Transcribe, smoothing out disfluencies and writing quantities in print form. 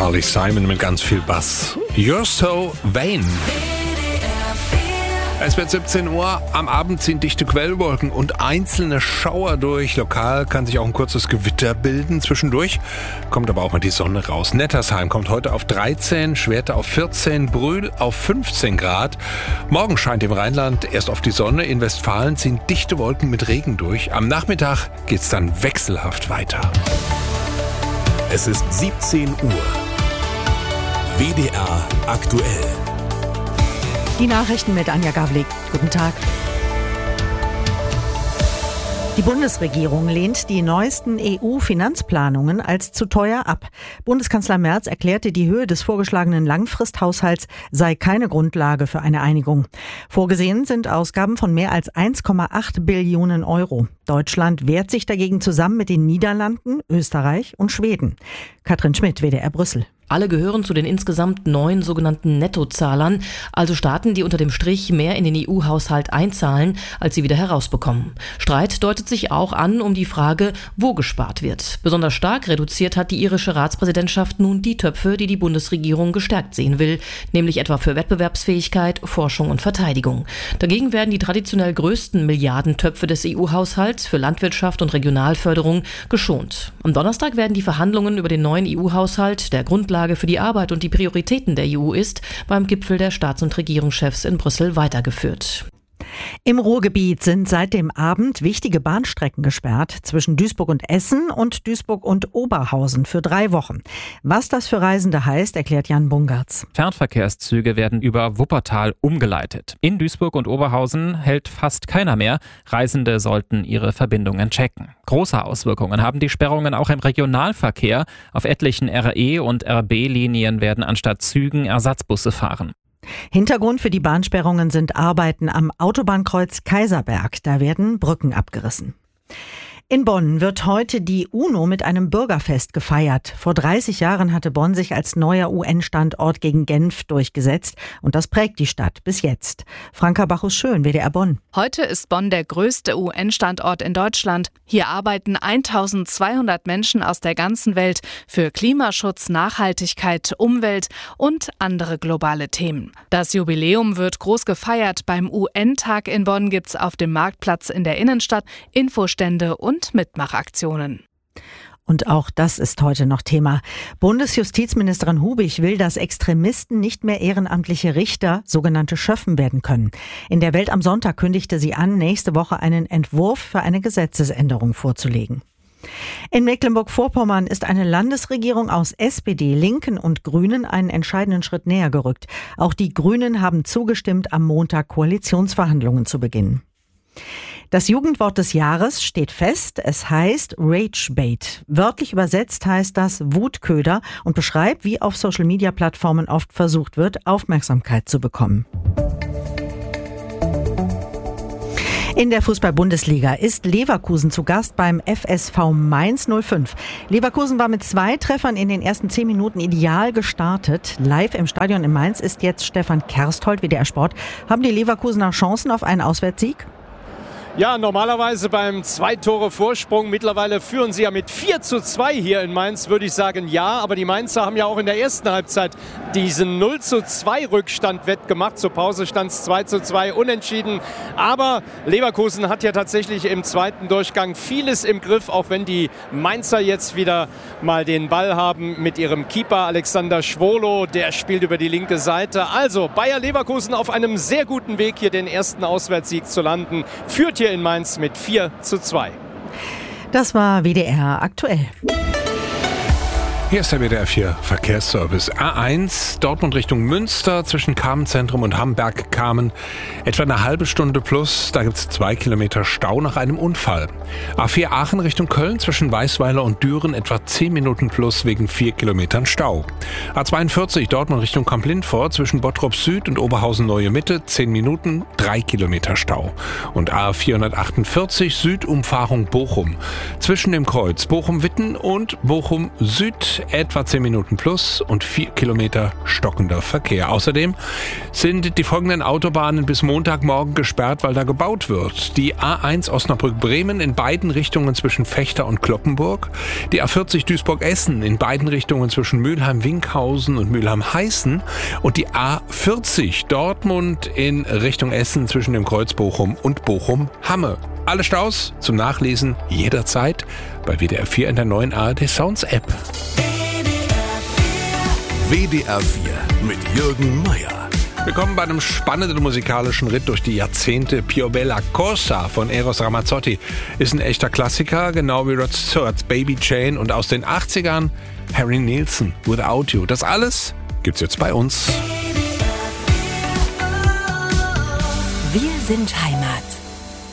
Carly Simon mit ganz viel Bass. You're so vain. Es wird 17 Uhr, am Abend ziehen dichte Quellwolken und einzelne Schauer durch. Lokal kann sich auch ein kurzes Gewitter bilden zwischendurch, kommt aber auch mal die Sonne raus. Nettersheim kommt heute auf 13, Schwerte auf 14, Brühl auf 15 Grad. Morgen scheint im Rheinland erst auf die Sonne, in Westfalen ziehen dichte Wolken mit Regen durch. Am Nachmittag geht's dann wechselhaft weiter. Es ist 17 Uhr. WDR aktuell. Die Nachrichten mit Anja Gavlik. Guten Tag. Die Bundesregierung lehnt die neuesten EU-Finanzplanungen als zu teuer ab. Bundeskanzler Merz erklärte, die Höhe des vorgeschlagenen Langfristhaushalts sei keine Grundlage für eine Einigung. Vorgesehen sind Ausgaben von mehr als 1,8 Billionen Euro. Deutschland wehrt sich dagegen zusammen mit den Niederlanden, Österreich und Schweden. Katrin Schmidt, WDR Brüssel. Alle gehören zu den insgesamt 9 sogenannten Nettozahlern, also Staaten, die unter dem Strich mehr in den EU-Haushalt einzahlen, als sie wieder herausbekommen. Streit deutet sich auch an um die Frage, wo gespart wird. Besonders stark reduziert hat die irische Ratspräsidentschaft nun die Töpfe, die die Bundesregierung gestärkt sehen will, nämlich etwa für Wettbewerbsfähigkeit, Forschung und Verteidigung. Dagegen werden die traditionell größten Milliardentöpfe des EU-Haushalts für Landwirtschaft und Regionalförderung geschont. Am Donnerstag werden die Verhandlungen über den neuen EU-Haushalt, der Grundlage für die Arbeit und die Prioritäten der EU ist, beim Gipfel der Staats- und Regierungschefs in Brüssel weitergeführt. Im Ruhrgebiet sind seit dem Abend wichtige Bahnstrecken gesperrt zwischen Duisburg und Essen und Duisburg und Oberhausen für 3 Wochen. Was das für Reisende heißt, erklärt Jan Bungartz. Fernverkehrszüge werden über Wuppertal umgeleitet. In Duisburg und Oberhausen hält fast keiner mehr. Reisende sollten ihre Verbindungen checken. Große Auswirkungen haben die Sperrungen auch im Regionalverkehr. Auf etlichen RE- und RB-Linien werden anstatt Zügen Ersatzbusse fahren. Hintergrund für die Bahnsperrungen sind Arbeiten am Autobahnkreuz Kaiserberg. Da werden Brücken abgerissen. In Bonn wird heute die UNO mit einem Bürgerfest gefeiert. Vor 30 Jahren hatte Bonn sich als neuer UN-Standort gegen Genf durchgesetzt. Und das prägt die Stadt bis jetzt. Franka Bachus-Schön, WDR Bonn. Heute ist Bonn der größte UN-Standort in Deutschland. Hier arbeiten 1200 Menschen aus der ganzen Welt für Klimaschutz, Nachhaltigkeit, Umwelt und andere globale Themen. Das Jubiläum wird groß gefeiert. Beim UN-Tag in Bonn gibt's auf dem Marktplatz in der Innenstadt Infostände und Mitmachaktionen. Und auch das ist heute noch Thema. Bundesjustizministerin Hubig will, dass Extremisten nicht mehr ehrenamtliche Richter, sogenannte Schöffen, werden können. In der Welt am Sonntag kündigte sie an, nächste Woche einen Entwurf für eine Gesetzesänderung vorzulegen. In Mecklenburg-Vorpommern ist eine Landesregierung aus SPD, Linken und Grünen einen entscheidenden Schritt näher gerückt. Auch die Grünen haben zugestimmt, am Montag Koalitionsverhandlungen zu beginnen. Das Jugendwort des Jahres steht fest. Es heißt Ragebait. Wörtlich übersetzt heißt das Wutköder und beschreibt, wie auf Social-Media-Plattformen oft versucht wird, Aufmerksamkeit zu bekommen. In der Fußball-Bundesliga ist Leverkusen zu Gast beim FSV Mainz 05. Leverkusen war mit 2 Treffern in den ersten 10 Minuten ideal gestartet. Live im Stadion in Mainz ist jetzt Stefan Kersthold, WDR Sport. Haben die Leverkusener Chancen auf einen Auswärtssieg? Ja, normalerweise beim 2-Tore-Vorsprung. Mittlerweile führen sie ja mit 4:2 hier in Mainz, würde ich sagen, ja. Aber die Mainzer haben ja auch in der ersten Halbzeit diesen 0:2 Rückstand wettgemacht. Zur Pause stand es 2:2 unentschieden. Aber Leverkusen hat ja tatsächlich im zweiten Durchgang vieles im Griff, auch wenn die Mainzer jetzt wieder mal den Ball haben mit ihrem Keeper Alexander Schwolo. Der spielt über die linke Seite. Also Bayer Leverkusen auf einem sehr guten Weg, hier den ersten Auswärtssieg zu landen. Führt hier in Mainz mit 4:2. Das war WDR aktuell. Hier ist der WDR 4 Verkehrsservice. A1 Dortmund Richtung Münster zwischen Kamenszentrum und Hamburg-Kamen. Etwa eine halbe Stunde plus. Da gibt es 2 Kilometer Stau nach einem Unfall. A4 Aachen Richtung Köln zwischen Weißweiler und Düren etwa 10 Minuten plus wegen 4 Kilometern Stau. A42 Dortmund Richtung Kamp-Lindfort zwischen Bottrop Süd und Oberhausen Neue Mitte 10 Minuten, 3 Kilometer Stau. Und A448 Südumfahrung Bochum zwischen dem Kreuz Bochum-Witten und Bochum Süd etwa 10 Minuten plus und 4 Kilometer stockender Verkehr. Außerdem sind die folgenden Autobahnen bis Montagmorgen gesperrt, weil da gebaut wird. Die A1 Osnabrück-Bremen in beiden Richtungen zwischen Vechta und Cloppenburg. Die A40 Duisburg-Essen in beiden Richtungen zwischen Mülheim-Winkhausen und Mülheim-Heißen. Und die A40 Dortmund in Richtung Essen zwischen dem Kreuz Bochum und Bochum-Hamme. Alle Staus zum Nachlesen jederzeit bei WDR 4 in der neuen ARD Sounds App. WDR 4 mit Jürgen Meier. Willkommen bei einem spannenden musikalischen Ritt durch die Jahrzehnte. Più bella cosa von Eros Ramazzotti ist ein echter Klassiker, genau wie Rod Stewart's Baby Jane und aus den 80ern Harry Nilsson, Without You. Das alles gibt's jetzt bei uns. Wir sind Heimat.